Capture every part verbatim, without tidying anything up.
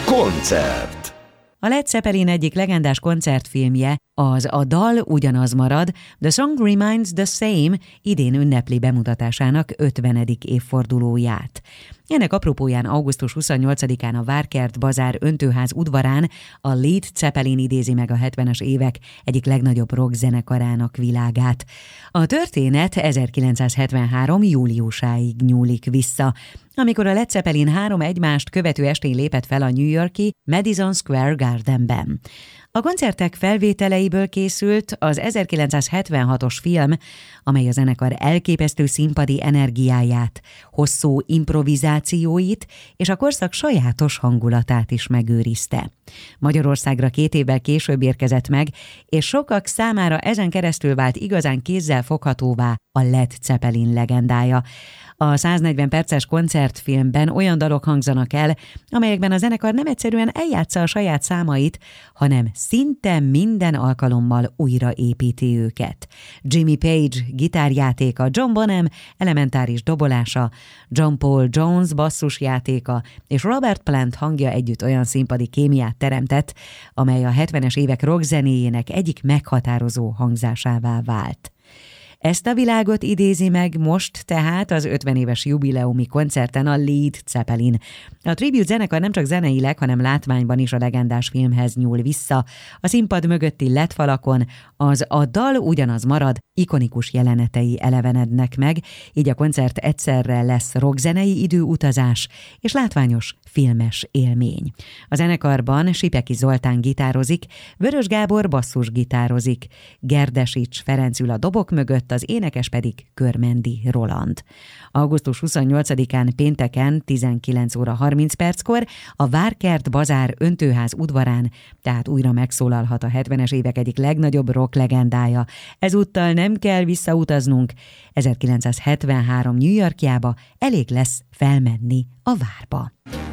Koncert. A Led Zeppelin egyik legendás koncertfilmje, az A dal ugyanaz marad, The Song Remains the Same idén ünnepli bemutatásának ötvenedik évfordulóját. Ennek apropóján augusztus huszonnyolcadikán a Várkert Bazár öntőház udvarán a Led Zeppelin idézi meg a hetvenes évek egyik legnagyobb rock zenekarának világát. A történet ezerkilencszázhetvenhárom júliusáig nyúlik vissza, amikor a Led Zeppelin három egymást követő estén lépett fel a New York-i Madison Square Gardenben. A koncertek felvételeiből készült az ezerkilencszázhetvenhatos film, amely a zenekar elképesztő színpadi energiáját, hosszú improvizációit és a korszak sajátos hangulatát is megőrizte. Magyarországra két évvel később érkezett meg, és sokak számára ezen keresztül vált igazán kézzel foghatóvá a Led Zeppelin legendája. A száznegyven perces koncertfilmben olyan dalok hangzanak el, amelyekben a zenekar nem egyszerűen eljátsza a saját számait, hanem szinte minden alkalommal újraépíti őket. Jimmy Page gitárjátéka, John Bonham elementáris dobolása, John Paul Jones basszusjátéka és Robert Plant hangja együtt olyan színpadi kémiát teremtett, amely a hetvenes évek rockzenéjének egyik meghatározó hangzásává vált. Ezt a világot idézi meg most tehát az ötven éves jubileumi koncerten a Led Zeppelin. A tribute zenekar nem csak zeneileg, hanem látványban is a legendás filmhez nyúl vissza. A színpad mögötti led falakon az A dal ugyanaz marad ikonikus jelenetei elevenednek meg, így a koncert egyszerre lesz rockzenei időutazás és látványos filmes élmény. A zenekarban Sipeki Zoltán gitározik, Vörös Gábor basszusgitározik, Gerdesics Ferenc ül a dobok mögött, az énekes pedig Körmendi Roland. augusztus huszonnyolcadikán pénteken tizenkilenc óra harminc perckor a Várkert Bazár öntőház udvarán, tehát újra megszólalhat a hetvenes évek egyik legnagyobb rock legendája. Ezúttal nem kell visszautaznunk ezerkilencszázhetvenhárom New Yorkjába, elég lesz felmenni a várba.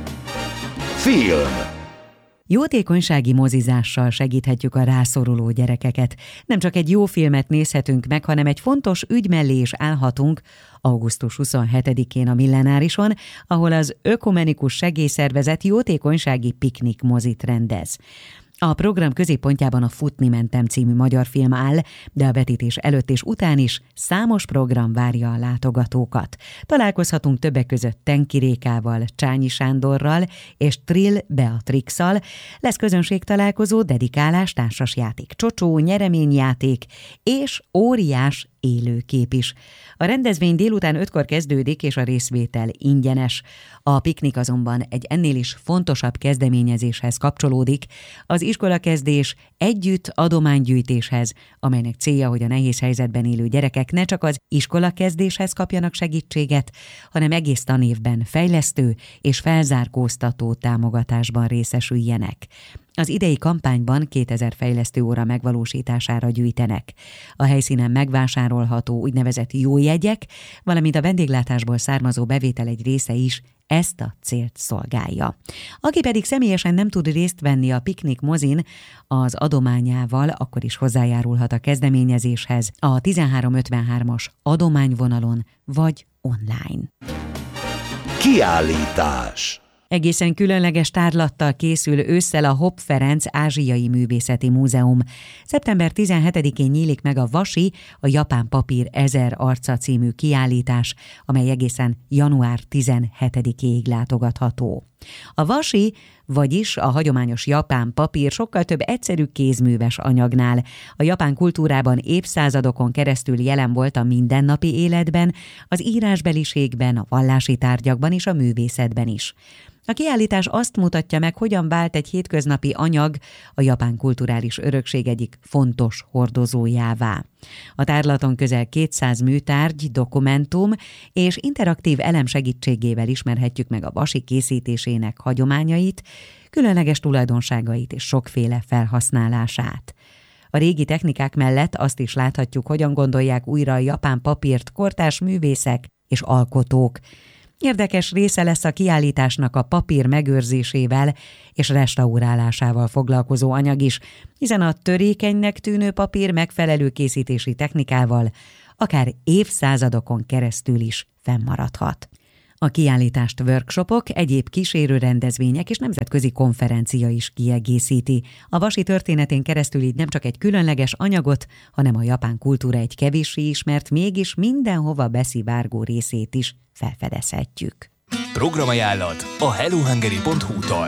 Film. Jótékonysági mozizással segíthetjük a rászoruló gyerekeket. Nem csak egy jó filmet nézhetünk meg, hanem egy fontos ügy mellé is állhatunk augusztus huszonhetedikén a Millenárison, ahol az Ökumenikus Segélyszervezet jótékonysági piknik mozit rendez. A program középpontjában a Futni mentem című magyar film áll, de a vetítés előtt és után is számos program várja a látogatókat. Találkozhatunk többek között Tenki Rékával, Csányi Sándorral és Trill Beatrixal. Lesz közönségtalálkozó, dedikálás, társasjáték, csocsó, nyereményjáték és óriás élőkép is. A rendezvény délután ötkor kezdődik, és a részvétel ingyenes. A piknik azonban egy ennél is fontosabb kezdeményezéshez kapcsolódik, az iskolakezdés együtt adománygyűjtéshez, amelynek célja, hogy a nehéz helyzetben élő gyerekek ne csak az iskolakezdéshez kapjanak segítséget, hanem egész tanévben fejlesztő és felzárkóztató támogatásban részesüljenek. Az idei kampányban kétezer fejlesztőóra megvalósítására gyűjtenek. A helyszínen megvásárolható úgynevezett jó jegyek, valamint a vendéglátásból származó bevétel egy része is ezt a célt szolgálja. Aki pedig személyesen nem tud részt venni a piknik mozin, az adományával akkor is hozzájárulhat a kezdeményezéshez a tizenhárom ötvenhármas adományvonalon vagy online. Kiállítás. Egészen különleges tárlattal készül ősszel a Hopp Ferenc Ázsiai Művészeti Múzeum. szeptember tizenhetedikén nyílik meg a Vasi, a Japán papír ezer arca című kiállítás, amely egészen január tizenhetedikéig látogatható. A Vasi, vagyis a hagyományos japán papír sokkal több egyszerű kézműves anyagnál. A japán kultúrában évszázadokon keresztül jelen volt a mindennapi életben, az írásbeliségben, a vallási tárgyakban és a művészetben is. A kiállítás azt mutatja meg, hogyan vált egy hétköznapi anyag a japán kulturális örökség egyik fontos hordozójává. A tárlaton közel kétszáz műtárgy, dokumentum és interaktív elem segítségével ismerhetjük meg a vasi készítésének hagyományait, különleges tulajdonságait és sokféle felhasználását. A régi technikák mellett azt is láthatjuk, hogyan gondolják újra a japán papírt kortárs művészek és alkotók. Érdekes része lesz a kiállításnak a papír megőrzésével és restaurálásával foglalkozó anyag is, hiszen a törékenynek tűnő papír megfelelő készítési technikával akár évszázadokon keresztül is fennmaradhat. A kiállítást workshopok, egyéb kísérő rendezvények és nemzetközi konferencia is kiegészíti. A vasi történetén keresztül így nem csak egy különleges anyagot, hanem a japán kultúra egy kevéssé ismert, mégis mindenhova beszivárgó részét is felfedezhetjük. Programajánlat a hello hungary pont hu-tól.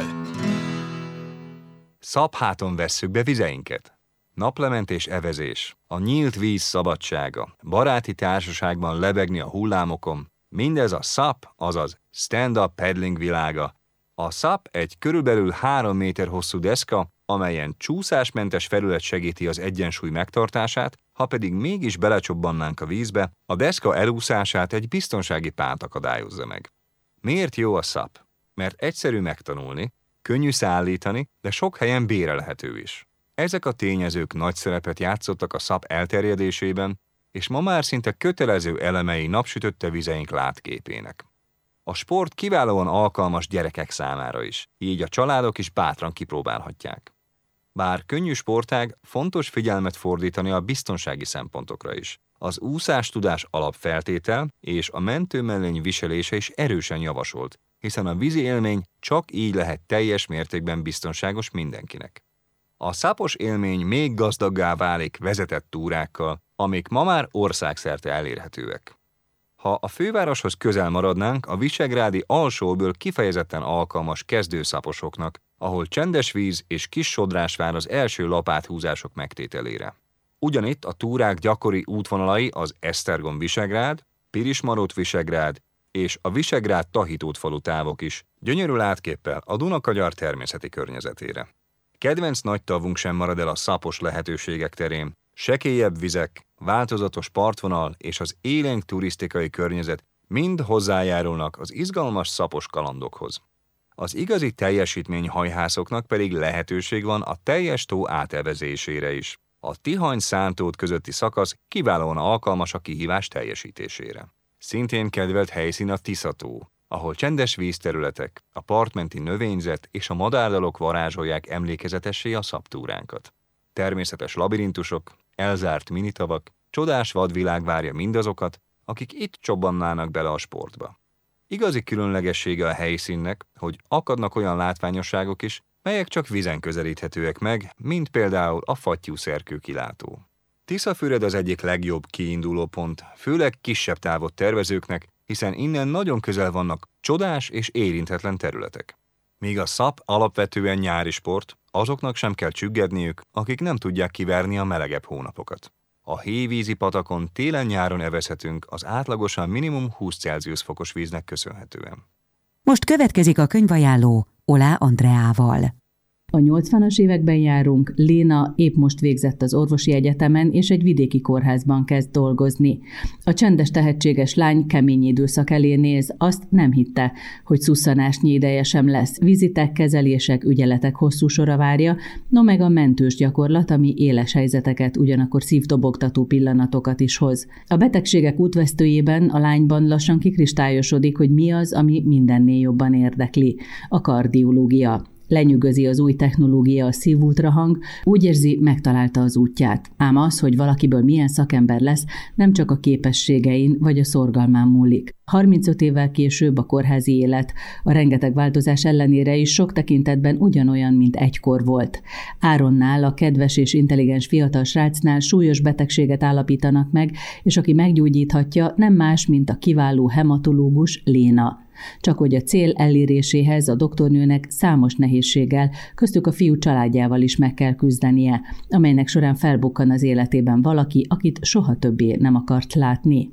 Szabháton vesszük be vizeinket. Naplementés evezés, a nyílt víz szabadsága, baráti társaságban lebegni a hullámokon, mindez a es á pé, azaz stand-up paddling világa. A es á pé egy körülbelül három méter hosszú deszka, amelyen csúszásmentes felület segíti az egyensúly megtartását, ha pedig mégis belecsobbannánk a vízbe, a deszka elúszását egy biztonsági pánt akadályozza meg. Miért jó a es á pé? Mert egyszerű megtanulni, könnyű szállítani, de sok helyen bérelhető is. Ezek a tényezők nagy szerepet játszottak a es á pé elterjedésében, és ma már szinte kötelező elemei napsütötte vizeink látképének. A sport kiválóan alkalmas gyerekek számára is, így a családok is bátran kipróbálhatják. Bár könnyű sportág, fontos figyelmet fordítani a biztonsági szempontokra is. Az úszástudás alapfeltétel és a mentőmellény viselése is erősen javasolt, hiszen a vízi élmény csak így lehet teljes mértékben biztonságos mindenkinek. A szápos élmény még gazdaggá válik vezetett túrákkal, amik ma már országszerte elérhetőek. Ha a fővároshoz közel maradnánk, a visegrádi alsóből kifejezetten alkalmas kezdőszaposoknak, ahol csendes víz és kis sodrás vár az első lapáthúzások megtételére. Ugyanitt a túrák gyakori útvonalai az Esztergom-Visegrád, Pirismarot-Visegrád és a Visegrád-Tahitót-falu távok is, gyönyörű látképpel a Dunakagyar természeti környezetére. Kedvenc nagy tavunk sem marad el a szapos lehetőségek terén, sekélyebb vizek, változatos partvonal és az élénk turisztikai környezet mind hozzájárulnak az izgalmas szapos kalandokhoz. Az igazi teljesítményhajhászoknak pedig lehetőség van a teljes tó átevezésére is. A Tihany-Szántót közötti szakasz kiválóan alkalmas a kihívás teljesítésére. Szintén kedvelt helyszín a Tisza-tó, ahol csendes vízterületek, a partmenti növényzet és a madárdalok varázsolják emlékezetessé a szabtúránkat. Természetes labirintusok, elzárt minitavak, csodás vadvilág várja mindazokat, akik itt csobbannának bele a sportba. Igazi különlegessége a helyszínnek, hogy akadnak olyan látványosságok is, melyek csak vízen közelíthetőek meg, mint például a fattyúszerkő kilátó. Tiszafüred az egyik legjobb kiinduló pont, főleg kisebb távot tervezőknek, hiszen innen nagyon közel vannak csodás és érintetlen területek. Míg a es á pé alapvetően nyári sport, azoknak sem kell csüggedniük, akik nem tudják kiverni a melegebb hónapokat. A hévízi patakon télen-nyáron evezhetünk az átlagosan minimum húsz Celsius fokos víznek köszönhetően. Most következik a könyvajánló Olá Andreával. A nyolcvanas években járunk, Léna épp most végzett az orvosi egyetemen, és egy vidéki kórházban kezd dolgozni. A csendes, tehetséges lány kemény időszak elé néz, azt nem hitte, hogy szusszanásnyi ideje sem lesz. Vizitek, kezelések, ügyeletek hosszú sora várja, no meg a mentős gyakorlat, ami éles helyzeteket, ugyanakkor szívdobogtató pillanatokat is hoz. A betegségek útvesztőjében a lányban lassan kikristályosodik, hogy mi az, ami mindennél jobban érdekli. A kardiológia. Lenyűgözi az új technológia, a szívultrahang, úgy érzi, megtalálta az útját. Ám az, hogy valakiből milyen szakember lesz, nem csak a képességein vagy a szorgalmán múlik. harmincöt évvel később a kórházi élet a rengeteg változás ellenére is sok tekintetben ugyanolyan, mint egykor volt. Áronnál, a kedves és intelligens fiatal srácnál súlyos betegséget állapítanak meg, és aki meggyógyíthatja, nem más, mint a kiváló hematológus Léna. Csak hogy a cél eléréséhez a doktornőnek számos nehézséggel, köztük a fiú családjával is meg kell küzdenie, amelynek során felbukkan az életében valaki, akit soha többé nem akart látni.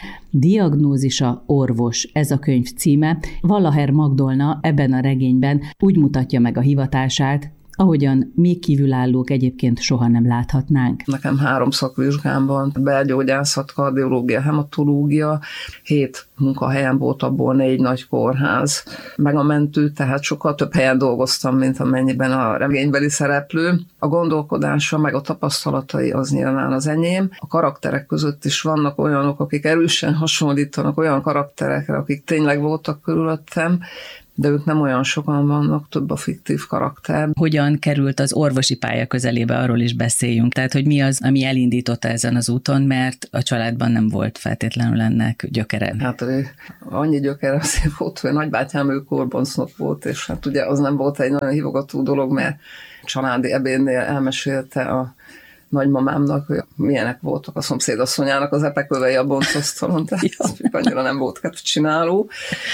Diagnózisa orvos, ez a könyv címe. Vallaher Magdolna ebben a regényben úgy mutatja meg a hivatását, ahogyan mi kívülállók egyébként soha nem láthatnánk. Nekem három szakvizsgám van, belgyógyászat, kardiológia, hematológia, hét munkahelyen volt, abból négy nagy kórház, meg a mentő, tehát sokkal több helyen dolgoztam, mint amennyiben a regénybeli szereplő. A gondolkodása, meg a tapasztalatai az nyilván az enyém. A karakterek között is vannak olyanok, akik erősen hasonlítanak olyan karakterekre, akik tényleg voltak körülöttem, de ők nem olyan sokan vannak, több a fiktív karakter. Hogyan került az orvosi pálya közelébe, arról is beszéljünk. Tehát, hogy mi az, ami elindította ezen az úton, mert a családban nem volt feltétlenül ennek gyökere. Hát annyi gyökere azért volt, hogy a nagybátyám ő korbonsznok volt, és hát ugye az nem volt egy nagyon hívogató dolog, mert családi ebédnél elmesélte a nagymamámnak, hogy milyenek voltak a szomszédasszonyának az epekövei a boncasztalon, tehát az annyira nem volt kedvcsináló.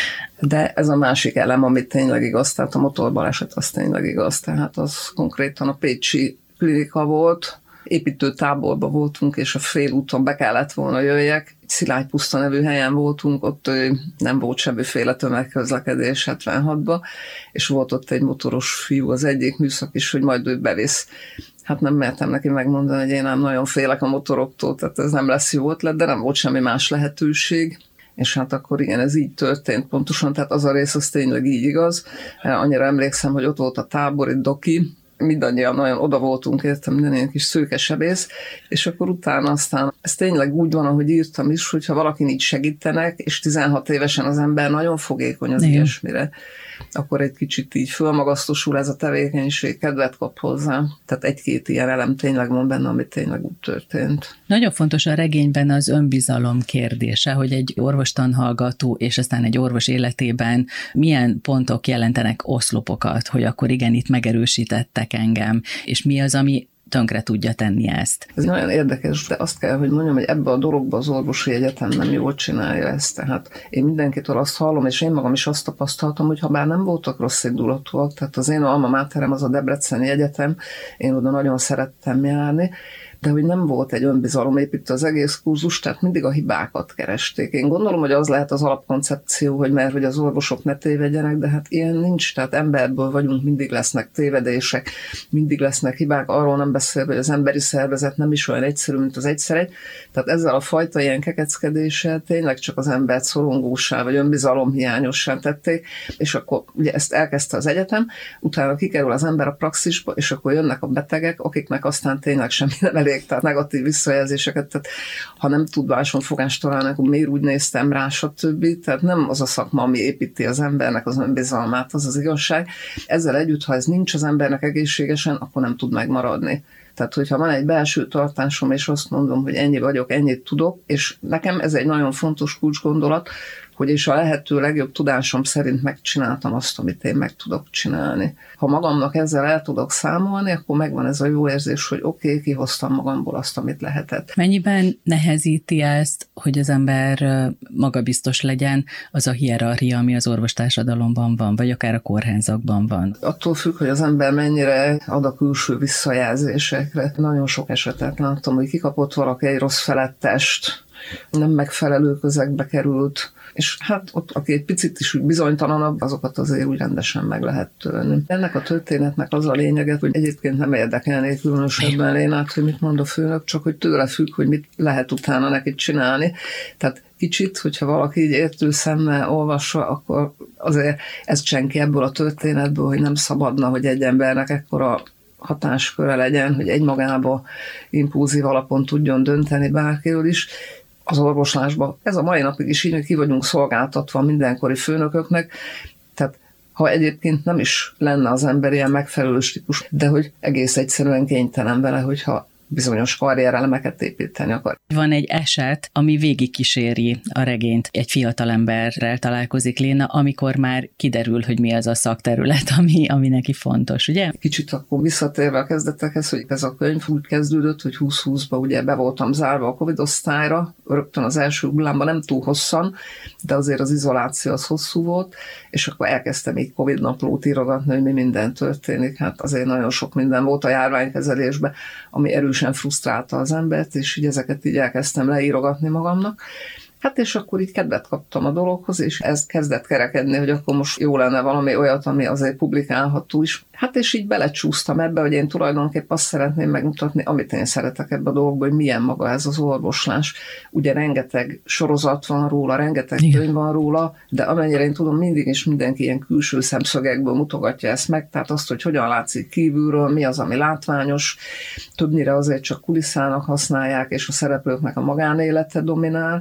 De ez a másik elem, amit tényleg igaz, tehát a motorbaleset az tényleg igaz, tehát az konkrétan a pécsi klinika volt, építőtáborban voltunk, és a félúton be kellett volna jöjjek. Szilágypuszta nevű helyen voltunk, ott nem volt semmiféle tömegközlekedés hetvenhatban, és volt ott egy motoros fiú, az egyik műszak is, hogy majd ő bevisz. Hát nem mertem neki megmondani, hogy én nem nagyon félek a motoroktól, tehát ez nem lesz jó ötlet, de nem volt semmi más lehetőség. És hát akkor igen, ez így történt pontosan, tehát az a rész az tényleg így igaz. Annyira emlékszem, hogy ott volt a tábor, egy doki, mindannyian nagyon oda voltunk, értem, minden ilyen kis szőkesebész, és akkor utána aztán ez tényleg úgy van, ahogy írtam is, hogyha valakin így segítenek, és tizenhat évesen az ember nagyon fogékony az ilyesmire, akkor egy kicsit így fölmagasztosul ez a tevékenység, kedvet kap hozzá. Tehát egy-két ilyen elem tényleg van benne, ami tényleg úgy történt. Nagyon fontos a regényben az önbizalom kérdése, hogy egy orvostanhallgató és aztán egy orvos életében milyen pontok jelentenek oszlopokat, hogy akkor igen, itt megerősítettek engem, és mi az, ami tönkre tudja tenni ezt. Ez nagyon érdekes, de azt kell, hogy mondjam, hogy ebbe a dologba az orvosi egyetem nem jól csinálja ezt. Tehát én mindenkitől azt hallom, és én magam is azt tapasztaltam, hogy ha bár nem voltak rossz indulatúak, tehát az én alma máterem az a Debreceni Egyetem, én oda nagyon szerettem járni, de hogy nem volt egy önbizalomépítő az egész kurzus, tehát mindig a hibákat keresték. Én gondolom, hogy az lehet az alapkoncepció, hogy mert hogy az orvosok ne tévedjenek, de hát ilyen nincs, tehát emberből vagyunk, mindig lesznek tévedések, mindig lesznek hibák, arról nem beszélve, hogy az emberi szervezet nem is olyan egyszerű, mint az egyszerű. Tehát ezzel a fajta ilyen kekeckedéssel tényleg csak az embert szorongóssá, vagy önbizalomhiányossá tették, és akkor ugye ezt elkezdte az egyetem, utána kikerül az ember a praxisba, és akkor jönnek a betegek, akiknek aztán tényleg semmi nem elég, tehát negatív visszajelzéseket, tehát ha nem tudváson fogást találni, akkor miért úgy néztem rá, stb. Tehát nem az a szakma, ami építi az embernek az önbizalmát, az az igazság. Ezzel együtt, ha ez nincs az embernek egészségesen, akkor nem tud megmaradni. Tehát, hogyha van egy belső tartásom, és azt mondom, hogy ennyi vagyok, ennyit tudok, és nekem ez egy nagyon fontos kulcsgondolat, hogy és a lehető legjobb tudásom szerint megcsináltam azt, amit én meg tudok csinálni. Ha magamnak ezzel el tudok számolni, akkor megvan ez a jó érzés, hogy oké, okay, kihoztam magamból azt, amit lehetett. Mennyiben nehezíti ezt, hogy az ember magabiztos legyen, az a hierarchia, ami az orvostársadalomban van, vagy akár a kórházakban van? Attól függ, hogy az ember mennyire ad a külső visszajelzésekre. Nagyon sok esetet láttam, hogy kikapott valaki egy rossz felettest, nem megfelelő közegbe került, és hát ott, aki egy picit is úgy bizonytalanabb, azokat azért úgy rendesen meg lehet törni. Ennek a történetnek az a lényege, hogy egyébként nem érdekelné különösebben Lénát, hogy mit mond a főnök, csak hogy tőle függ, hogy mit lehet utána neki csinálni. Tehát kicsit, hogyha valaki így értő szemmel olvassa, akkor azért ez csenki ebből a történetből, hogy nem szabadna, hogy egy embernek ekkora hatásköre legyen, hogy egymagába impulzív alapon tudjon dönteni bárkiről is. Az orvoslásban ez a mai napig is így, hogy ki vagyunk szolgáltatva mindenkori főnököknek, tehát ha egyébként nem is lenne az ember ilyen megfelelő típus, de hogy egész egyszerűen kénytelen vele, hogyha bizonyos karrierelemeket építeni akar. Van egy eset, ami végigkíséri a regényt. Egy fiatalemberrel találkozik Léna, amikor már kiderül, hogy mi az a szakterület, ami, ami neki fontos, ugye? Kicsit akkor visszatérve a kezdetekhez, hogy ez a könyv úgy kezdődött, hogy húsz-húszban ugye be voltam zárva a Covid osztályra, rögtön az első hullámban, nem túl hosszan, de azért az izoláció az hosszú volt, és akkor elkezdtem így Covid naplót írogatni, hogy mi minden történik. Hát azért nagyon sok minden volt a járványkezelésben, ami erősen frusztrálta az embert, és így ezeket így elkezdtem leírogatni magamnak. Hát és akkor így kedvet kaptam a dologhoz, és ez kezdett kerekedni, hogy akkor most jó lenne valami olyat, ami azért publikálható is. Hát és így belecsúsztam ebbe, hogy én tulajdonképpen azt szeretném megmutatni, amit én szeretek ebbe a dologba, hogy milyen maga ez az orvoslás. Ugye rengeteg sorozat van róla, rengeteg könyv van róla, de amennyire én tudom, mindig és mindenki ilyen külső szemszögekből mutogatja ezt meg, tehát azt, hogy hogyan látszik kívülről, mi az, ami látványos, többnyire azért csak kulisszának használják, és a szereplőknek a magánélete dominál,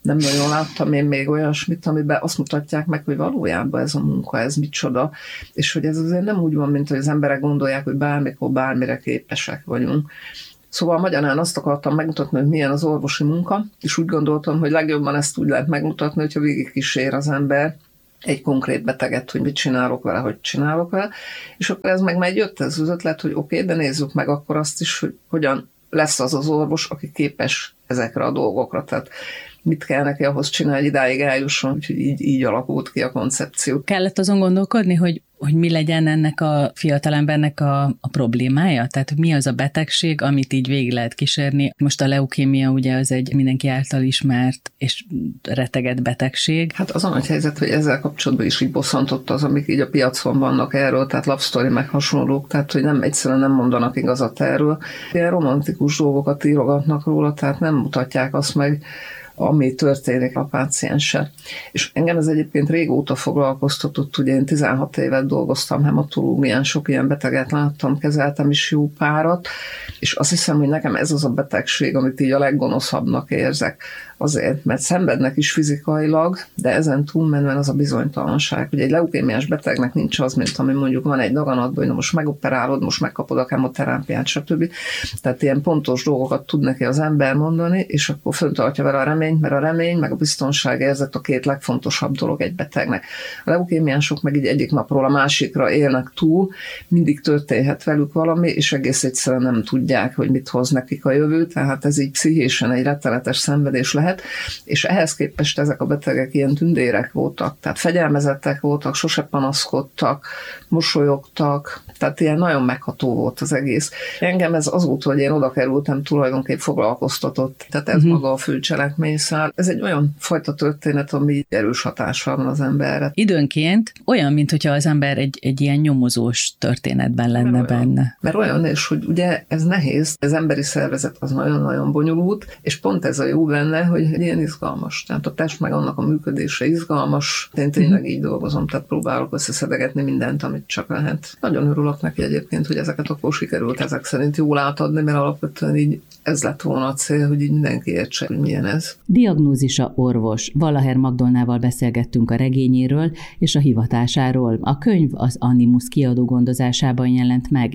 nem nagyon láttam én még olyasmit, amiben azt mutatják meg, hogy valójában ez a munka, ez micsoda, és hogy ez azért nem úgy van, mint hogy az emberek gondolják, hogy bármikor bármire képesek vagyunk. Szóval magyarán azt akartam megmutatni, hogy milyen az orvosi munka, és úgy gondoltam, hogy legjobban ezt úgy lehet megmutatni, hogyha végig kísér az ember egy konkrét beteget, hogy mit csinálok vele, hogy csinálok vele, és akkor ez meg már jött ez az ötlet, hogy oké, okay, de nézzük meg akkor azt is, hogy hogyan lesz az az orvos, aki képes ezekre a dolgokra, tehát mit kell neki ahhoz csinálni, hogy idáig eljusson, úgyhogy így, így alakult ki a koncepció. Kellett azon gondolkodni, hogy, hogy mi legyen ennek a fiatalembernek a, a problémája? Tehát mi az a betegség, amit így végig lehet kísérni? Most a leukémia ugye az egy mindenki által ismert és rettegett betegség. Hát az a nagy helyzet, hogy ezzel kapcsolatban is így bosszantott az, amik így a piacon vannak erről, tehát Love Story meg hasonlók, tehát hogy nem egyszerűen nem mondanak igazat erről. Ilyen romantikus dolgokat írogatnak róla, tehát nem mutatják azt meg, ami történik a pácienssel. És engem ez egyébként régóta foglalkoztatott, ugye én tizenhat évet dolgoztam hematológián, sok ilyen beteget láttam, kezeltem is jó párat, és azt hiszem, hogy nekem ez az a betegség, amit így a leggonoszabbnak érzek. Azért, mert szenvednek is fizikailag, de ezen túlmenően az a bizonytalanság, hogy egy leukémiás betegnek nincs az, mint ami mondjuk van egy daganatban, hogy na most megoperálod, most megkapod a kemoterápiát, stb. Tehát ilyen pontos dolgokat tud neki az ember mondani, és akkor föntartja vele a reményt, mert a remény, meg a biztonságérzet a két legfontosabb dolog egy betegnek. A leukémiások meg így egyik napról a másikra élnek túl, mindig történhet velük valami, és egész egyszerűen nem tudják, hogy mit hoz nekik a jövő, tehát ez így pszichésen egy rettenetes szenvedés lehet, és ehhez képest ezek a betegek ilyen tündérek voltak, tehát fegyelmezettek voltak, sose panaszkodtak, mosolyogtak, tehát ilyen nagyon megható volt az egész. Engem ez azóta, hogy én oda kerültem, tulajdonképp foglalkoztatott, tehát ez uh-huh. maga a fő cselekményszál. Ez egy olyan fajta történet, ami erős hatással van az emberre. Időnként olyan, mintha az ember egy, egy ilyen nyomozós történetben lenne mert olyan, benne. Mert olyan, és hogy ugye ez nehéz, az emberi szervezet az nagyon-nagyon bonyolult, és pont ez a jó benne, hogy ilyen izgalmas. Tehát a test meg annak a működése izgalmas. Én tényleg így dolgozom, tehát próbálok összeszedegetni mindent, amit csak lehet. Nagyon örülök neki egyébként, hogy ezeket akkor sikerült ezek szerint jól átadni, mert alapvetően így ez lett volna a cél, hogy így mindenki értse, hogy milyen ez. Diagnózisa orvos. Vallaher Magdolnával beszélgettünk a regényéről és a hivatásáról. A könyv az Animus kiadó gondozásában jelent meg.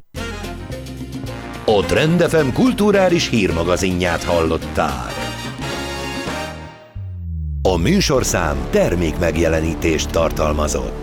A Trend ef em kulturális hírmagazinját hallották. A műsorszám termék megjelenítést tartalmazott.